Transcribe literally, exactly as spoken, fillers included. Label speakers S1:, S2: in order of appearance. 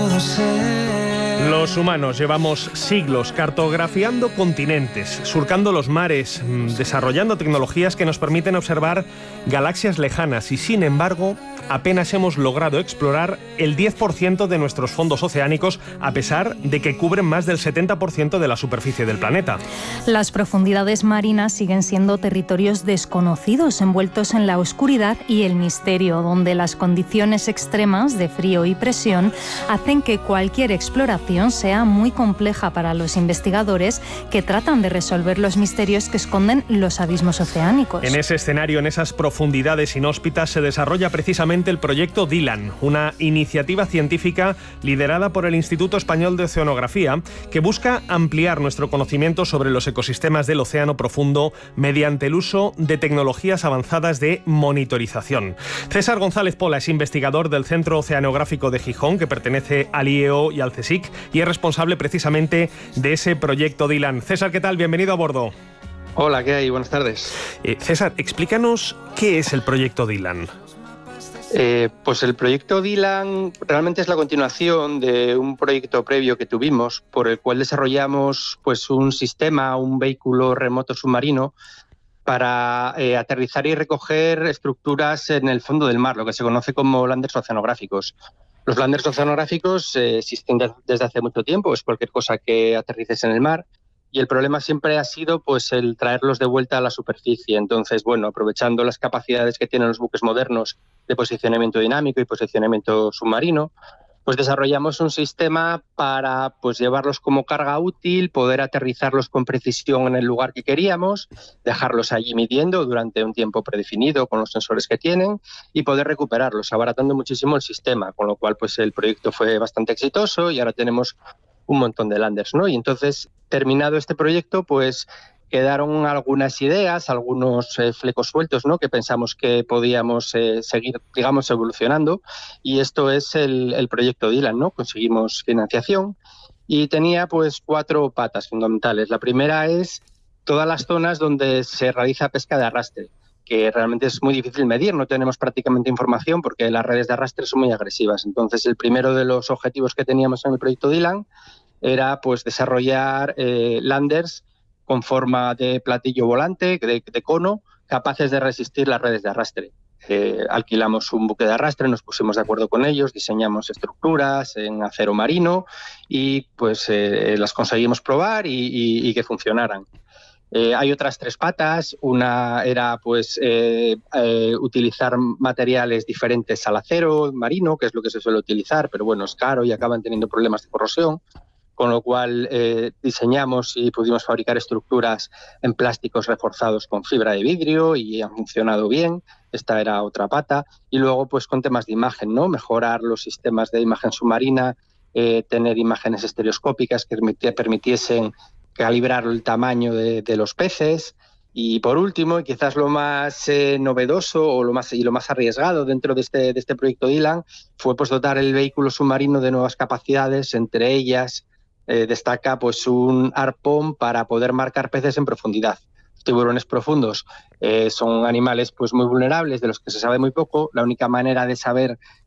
S1: Los humanos llevamos siglos cartografiando continentes, surcando los mares, desarrollando tecnologías que nos permiten observar galaxias lejanas y, sin embargo, apenas hemos logrado explorar el diez por ciento de nuestros fondos oceánicos, a pesar de que cubren más del setenta por ciento de la superficie del planeta.
S2: Las profundidades marinas siguen siendo territorios desconocidos, envueltos en la oscuridad y el misterio, donde las condiciones extremas de frío y presión hacen que cualquier exploración sea muy compleja para los investigadores que tratan de resolver los misterios que esconden los abismos oceánicos.
S1: En ese escenario, en esas profundidades inhóspitas, se desarrolla precisamente el proyecto DILAN, una iniciativa científica liderada por el Instituto Español de Oceanografía que busca ampliar nuestro conocimiento sobre los ecosistemas del océano profundo mediante el uso de tecnologías avanzadas de monitorización. César González Pola es investigador del Centro Oceanográfico de Gijón, que pertenece al I E O y al CSIC, y es responsable precisamente de ese proyecto DILAN. César, ¿qué tal? Bienvenido a bordo.
S3: Hola, ¿qué hay? Buenas tardes.
S1: Eh, César, explícanos qué es el proyecto DILAN.
S3: Eh, pues el proyecto DILAN realmente es la continuación de un proyecto previo que tuvimos, por el cual desarrollamos pues, un sistema, un vehículo remoto submarino para eh, aterrizar y recoger estructuras en el fondo del mar, lo que se conoce como landers oceanográficos. Los landers oceanográficos eh, existen de, desde hace mucho tiempo, es cualquier cosa que aterrices en el mar. Y el problema siempre ha sido pues, el traerlos de vuelta a la superficie. Entonces, bueno, aprovechando las capacidades que tienen los buques modernos de posicionamiento dinámico y posicionamiento submarino, pues desarrollamos un sistema para pues, llevarlos como carga útil, poder aterrizarlos con precisión en el lugar que queríamos, dejarlos allí midiendo durante un tiempo predefinido con los sensores que tienen y poder recuperarlos, abaratando muchísimo el sistema, con lo cual pues, el proyecto fue bastante exitoso y ahora tenemos un montón de landers, ¿no? Y entonces, terminado este proyecto, pues quedaron algunas ideas, algunos eh, flecos sueltos, ¿no? Que pensamos que podíamos eh, seguir, digamos, evolucionando. Y esto es el, el proyecto DILAN, ¿no? Conseguimos financiación y tenía pues cuatro patas fundamentales. La primera es todas las zonas donde se realiza pesca de arrastre, que realmente es muy difícil medir, no tenemos prácticamente información porque las redes de arrastre son muy agresivas. Entonces, el primero de los objetivos que teníamos en el proyecto DILAN era pues, desarrollar eh, landers con forma de platillo volante, de, de cono, capaces de resistir las redes de arrastre. Eh, alquilamos un buque de arrastre, nos pusimos de acuerdo con ellos, diseñamos estructuras en acero marino y pues eh, las conseguimos probar y, y, y que funcionaran. Eh, hay otras tres patas. Una era pues eh, eh, utilizar materiales diferentes al acero marino, que es lo que se suele utilizar, pero bueno, es caro y acaban teniendo problemas de corrosión, con lo cual eh, diseñamos y pudimos fabricar estructuras en plásticos reforzados con fibra de vidrio y han funcionado bien. Esta era otra pata. Y luego pues con temas de imagen, ¿no? Mejorar los sistemas de imagen submarina, eh, tener imágenes estereoscópicas que permitiesen calibrar el tamaño de, de los peces. Y por último, y quizás lo más eh, novedoso o lo más, y lo más arriesgado dentro de este, de este proyecto DILAN fue pues, dotar el vehículo submarino de nuevas capacidades. Entre ellas eh, destaca pues, un arpón para poder marcar peces en profundidad. Los tiburones profundos eh, son animales pues, muy vulnerables, de los que se sabe muy poco. La única manera de saber